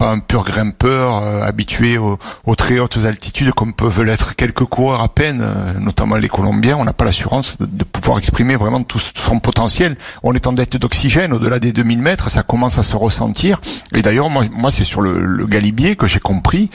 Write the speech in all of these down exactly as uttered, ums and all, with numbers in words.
pas un pur grimpeur euh, habitué aux, aux très hautes altitudes comme peuvent l'être quelques coureurs à peine, euh, notamment les Colombiens. On n'a pas l'assurance de, de pouvoir exprimer vraiment tout, tout son potentiel. On est en dette d'oxygène au-delà des deux mille mètres, ça commence à se ressentir. Et d'ailleurs, moi, moi c'est sur le, le Galibier que j'ai compris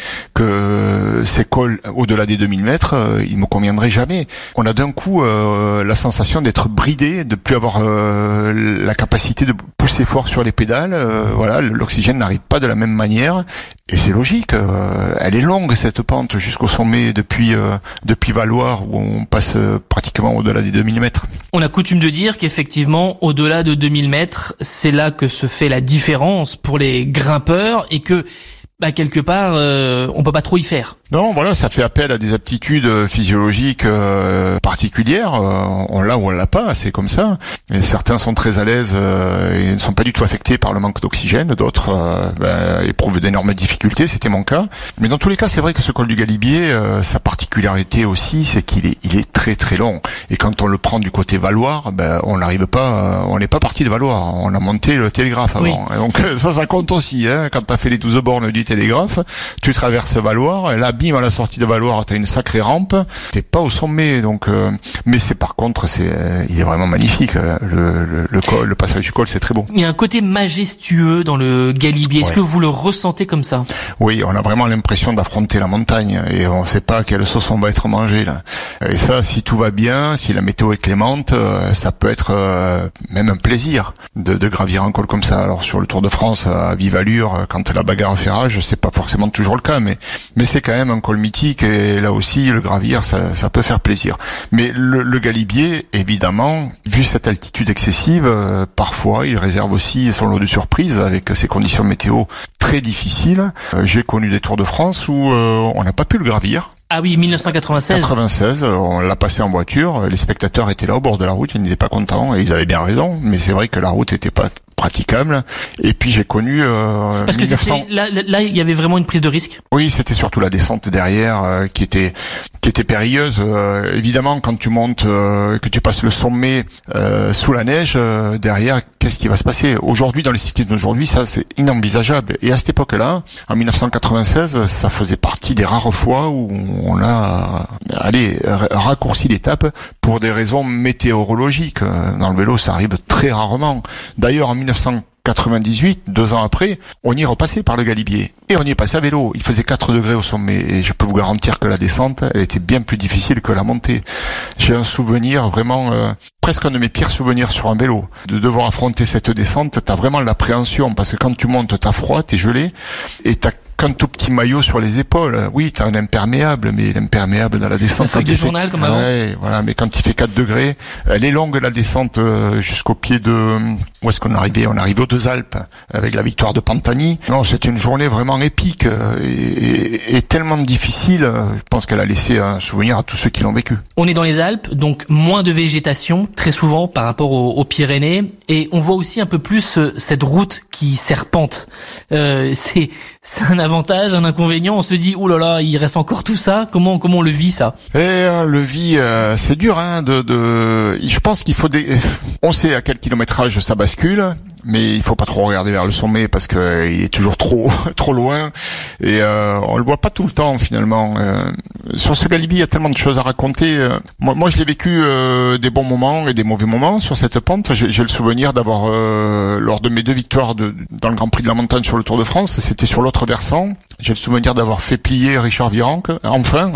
que ces cols au-delà des deux mille mètres, euh, ils me conviendraient jamais. On a d'un coup euh, la sensation d'être bridé, de plus avoir euh, la capacité de pousser fort sur les pédales. Euh, voilà, l'oxygène n'arrive pas de la même manière. Et c'est logique. Euh, elle est longue cette pente jusqu'au sommet depuis euh, depuis Valloire où on passe euh, pratiquement au-delà des deux mille mètres. On a coutume de dire qu'effectivement, au-delà de deux mille mètres, c'est là que se fait la différence pour les grimpeurs et que bah quelque part euh, on peut pas trop y faire. Non, voilà, ça fait appel à des aptitudes physiologiques euh, particulières. Euh, on l'a ou on l'a pas, c'est comme ça. Et certains sont très à l'aise euh, et ne sont pas du tout affectés par le manque d'oxygène. D'autres euh, ben, éprouvent d'énormes difficultés. C'était mon cas. Mais dans tous les cas, c'est vrai que ce col du Galibier, euh, sa particularité aussi, c'est qu'il est, il est très très long. Et quand on le prend du côté Valloire, ben on n'arrive pas, on n'est pas parti de Valloire. On a monté le Télégraphe avant. Oui. Et donc ça, ça compte aussi. Hein, quand t'as fait les douze bornes du Télégraphe, tu traverses Valloire. Et là, bim, à la sortie de Valloire, t'as une sacrée rampe. T'es pas au sommet, donc. Euh, mais c'est par contre, c'est, euh, il est vraiment magnifique. Le, le, le, col, le passage du col, c'est très beau. Il y a un côté majestueux dans le Galibier. Est-ce ouais. que vous le ressentez comme ça? Oui, on a vraiment l'impression d'affronter la montagne et on sait pas à quelle sauce on va être mangé là. Et ça, si tout va bien, si la météo est clémente, euh, ça peut être euh, même un plaisir de, de gravir un col comme ça. Alors sur le Tour de France à vive allure, quand la bagarre fait rage, c'est pas forcément toujours le cas, mais mais c'est quand même un col mythique et là aussi le gravir ça, ça peut faire plaisir. Mais le, le Galibier, évidemment, vu cette altitude excessive, euh, parfois il réserve aussi son lot de surprises avec ces conditions météo très difficiles. Euh, j'ai connu des Tours de France où euh, on n'a pas pu le gravir. Ah oui, mille neuf cent quatre-vingt-seize. quatre-vingt-seize, on l'a passé en voiture, les spectateurs étaient là au bord de la route, ils n'étaient pas contents et ils avaient bien raison, mais c'est vrai que la route était pas praticable. Et puis j'ai connu euh, parce que mille neuf cents... là, là, il y avait vraiment une prise de risque. Oui, c'était surtout la descente derrière euh, qui était qui était périlleuse. Euh, évidemment, quand tu montes, euh, que tu passes le sommet euh, sous la neige, euh, derrière, qu'est-ce qui va se passer? Aujourd'hui, dans les cyclistes d'aujourd'hui, ça c'est inenvisageable. Et à cette époque-là, en mille neuf cent quatre-vingt-seize, ça faisait partie des rares fois où on a, allez, raccourci l'étape pour des raisons météorologiques. Dans le vélo, ça arrive très rarement. D'ailleurs, en mille neuf cent quatre-vingt-dix-huit, deux ans après, on y est repassé par le Galibier. Et on y est passé à vélo. Il faisait quatre degrés au sommet. Et je peux vous garantir que la descente, elle était bien plus difficile que la montée. J'ai un souvenir vraiment, euh, presque un de mes pires souvenirs sur un vélo. De devoir affronter cette descente, t'as vraiment l'appréhension. Parce que quand tu montes, t'as froid, t'es gelé. Et t'as qu'un tout petit maillot sur les épaules. Oui, t'as un imperméable, mais l'imperméable dans la descente... La feuille de journal, comme avant. Ouais, voilà, mais quand il fait quatre degrés, elle est longue la descente euh, jusqu'au pied de... Où est-ce qu'on arrivait? On arrivait aux Deux Alpes, avec la victoire de Pantani. Non, c'était une journée vraiment épique euh, et, et, et tellement difficile. Euh, je pense qu'elle a laissé un souvenir à tous ceux qui l'ont vécu. On est dans les Alpes, donc moins de végétation, très souvent, par rapport aux, aux Pyrénées. Et on voit aussi un peu plus euh, cette route qui serpente. Euh, c'est, c'est un avantage, un inconvénient. On se dit, oh là là, il reste encore tout ça. Comment, comment on le vit, ça? Et euh, le vit, euh, c'est dur, hein. De, de, je pense qu'il faut des. On sait à quel kilométrage ça bascule, mais il faut pas trop regarder vers le sommet parce que euh, il est toujours trop, trop loin. Et euh, on le voit pas tout le temps finalement. Euh, sur ce Galibier, il y a tellement de choses à raconter. Euh, moi, moi, je l'ai vécu euh, des bons moments et des mauvais moments sur cette pente. J'ai, j'ai le souvenir d'avoir, euh, lors de mes deux victoires de, dans le Grand Prix de la Montagne sur le Tour de France, c'était sur l'autre versant. J'ai le souvenir d'avoir fait plier Richard Virenque, enfin,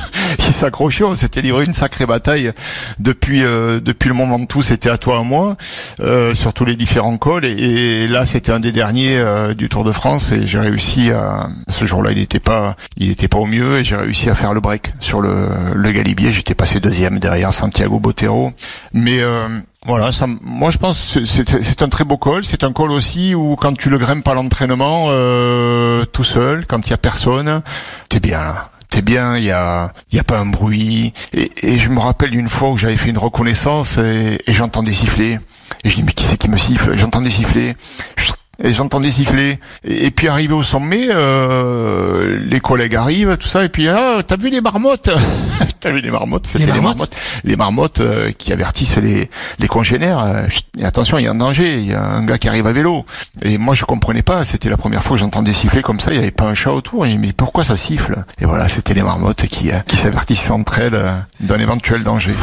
il s'accrochait, on s'était livré une sacrée bataille depuis euh, depuis le moment de tout, c'était à toi à moi, euh, sur tous les différents cols, et, et là c'était un des derniers euh, du Tour de France, et j'ai réussi à, ce jour-là il était pas il était pas au mieux, et j'ai réussi à faire le break sur le, le Galibier, j'étais passé deuxième derrière Santiago Botero, mais euh, voilà, ça, moi je pense que c'est, c'est, c'est un très beau col, c'est un col aussi où quand tu le grimpes à l'entraînement euh, tout seul, quand il y a personne, t'es bien là. T'es bien, il y a, il y a pas un bruit. Et, et je me rappelle d'une fois où j'avais fait une reconnaissance et, et j'entendais siffler. Et je dis mais qui c'est qui me siffle? J'entendais siffler. et j'entendais siffler. Et, et puis arrivé au sommet, euh, les collègues arrivent, tout ça, et puis ah, t'as vu les marmottes? T'as vu les marmottes? C'était les marmottes, les marmottes, les marmottes euh, qui avertissent les les congénères. Euh, et attention, il y a un danger, il y a un gars qui arrive à vélo. Et moi je comprenais pas, c'était la première fois que j'entendais siffler comme ça, il y avait pas un chat autour. Et mais pourquoi ça siffle? Et voilà, c'était les marmottes qui euh, qui s'avertissent entre elles euh, d'un éventuel danger.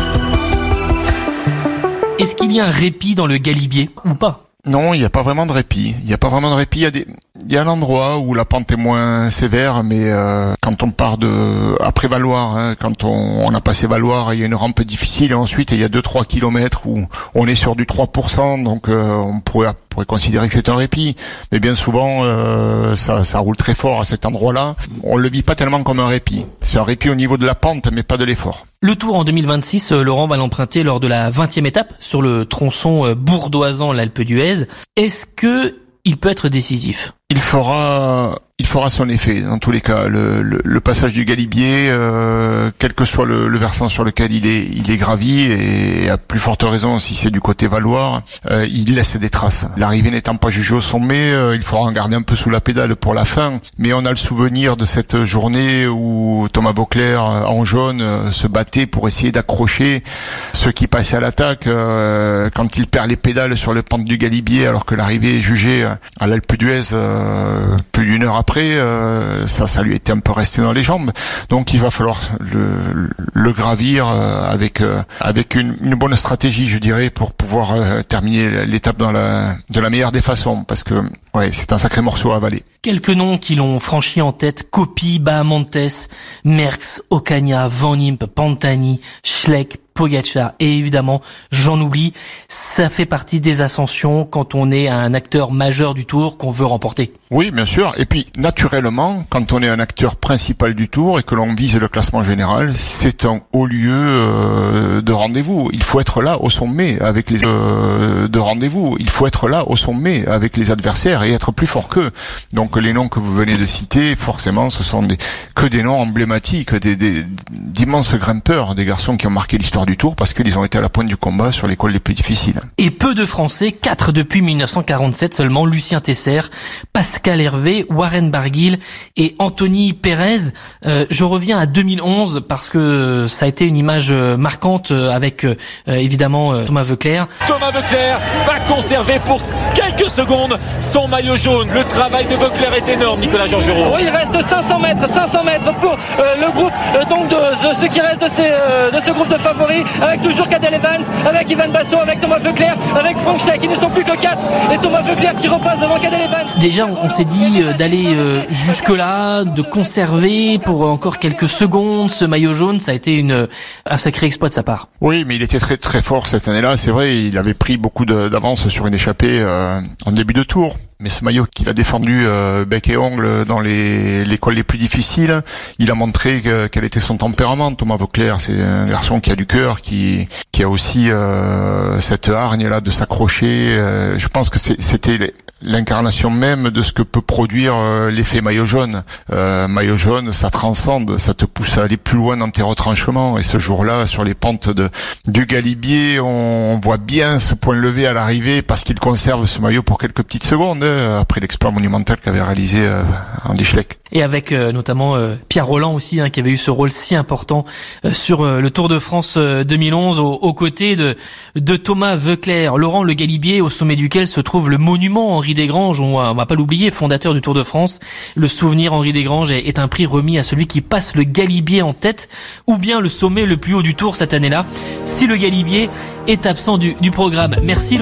Est-ce qu'il y a un répit dans le galibier ou pas? Non, il n'y a pas vraiment de répit. Il n'y a pas vraiment de répit. Il y a des, il y a un endroit où la pente est moins sévère, mais euh, quand on part de après Valloire, hein, quand on, on a passé Valloire, il y a une rampe difficile et ensuite il y a deux trois kilomètres où on est sur du trois pour cent, donc euh, on pourrait, pourrait considérer que c'est un répit. Mais bien souvent, euh, ça, ça roule très fort à cet endroit-là. On le vit pas tellement comme un répit. C'est un répit au niveau de la pente, mais pas de l'effort. Le Tour en deux mille vingt-six, Laurent va l'emprunter lors de la vingtième étape sur le tronçon bourdoisant l'Alpe d'Huez. Est-ce que il peut être décisif? Il fera, il fera son effet dans tous les cas. Le, le, le passage du Galibier, euh, quel que soit le, le versant sur lequel il est, il est gravi, et à plus forte raison si c'est du côté Valloire, euh, il laisse des traces. L'arrivée n'étant pas jugée au sommet, euh, il faudra en garder un peu sous la pédale pour la fin. Mais on a le souvenir de cette journée où Thomas Voeckler en jaune euh, se battait pour essayer d'accrocher ceux qui passaient à l'attaque euh, quand il perd les pédales sur le pente du Galibier, alors que l'arrivée est jugée à l'Alpe d'Huez. Euh, Euh, plus d'une heure après, euh, ça, ça lui était un peu resté dans les jambes. Donc il va falloir le, le gravir euh, avec euh, avec une, une bonne stratégie, je dirais, pour pouvoir euh, terminer l'étape dans la de la meilleure des façons, parce que ouais, c'est un sacré morceau à avaler. Quelques noms qui l'ont franchi en tête: Coppi, Bahamontes, Merckx, Ocaña, Van Impe, Pantani, Schleck, Pogačar, et évidemment, j'en oublie, ça fait partie des ascensions quand on est un acteur majeur du Tour qu'on veut remporter. Oui, bien sûr. Et puis, naturellement, quand on est un acteur principal du Tour et que l'on vise le classement général, c'est un haut lieu euh, de rendez-vous. Il faut être là au sommet avec les euh, de rendez-vous. Il faut être là au sommet avec les adversaires et être plus fort qu'eux. Donc, les noms que vous venez de citer, forcément, ce sont des, que des noms emblématiques, des, des, d'immenses grimpeurs, des garçons qui ont marqué l'histoire du Tour parce qu'ils ont été à la pointe du combat sur les cols les plus difficiles. Et peu de Français, quatre depuis mille neuf cent quarante-sept seulement: Lucien Tesser, Pascal Hervé, Warren Barguil et Anthony Perez. Euh, je reviens à deux mille onze parce que ça a été une image marquante avec euh, évidemment euh, Thomas Voeckler. Thomas Voeckler va conserver pour quelques secondes son maillot jaune. Le travail de Voeckler est énorme, Nicolas Georgerot. Oui, il reste cinq cents mètres, cinq cents mètres pour euh, le groupe euh, donc de, de ce qui reste de, ces, euh, de ce groupe de favoris, avec toujours Cadel Evans, avec Ivan Basso, avec Thomas Voeckler, avec Frank Schleck. Ils ne sont plus que quatre, et Thomas Voeckler qui repasse devant Cadel Evans. Déjà, on, on s'est dit euh, d'aller euh, jusque-là, de conserver pour encore quelques secondes ce maillot jaune. Ça a été une, un sacré exploit de sa part. Oui, mais il était très très fort cette année-là, c'est vrai. Il avait pris beaucoup de, d'avance sur une échappée euh, en début de tour. Mais ce maillot qu'il a défendu euh, bec et ongle dans les, les cols les plus difficiles, il a montré que, quel était son tempérament. Thomas Voeckler, c'est un garçon qui a du cœur, qui qui a aussi euh, cette hargne là de s'accrocher. Euh, je pense que c'est, c'était l'incarnation même de ce que peut produire euh, l'effet maillot jaune. Euh, maillot jaune, ça transcende, ça te pousse à aller plus loin dans tes retranchements. Et ce jour-là, sur les pentes de du Galibier, on voit bien ce point levé à l'arrivée parce qu'il conserve ce maillot pour quelques petites secondes après l'exploit monumental qu'avait réalisé euh, Andy Schleck. Et avec euh, notamment euh, Pierre Rolland aussi, hein, qui avait eu ce rôle si important euh, sur euh, le Tour de France euh, deux mille onze, aux, aux côtés de, de Thomas Voeckler. Laurent, le Galibier, au sommet duquel se trouve le monument Henri Desgranges, on va, on va pas l'oublier, fondateur du Tour de France. Le souvenir Henri Desgranges est, est un prix remis à celui qui passe le Galibier en tête, ou bien le sommet le plus haut du Tour cette année-là, si le Galibier est absent du, du programme. Merci.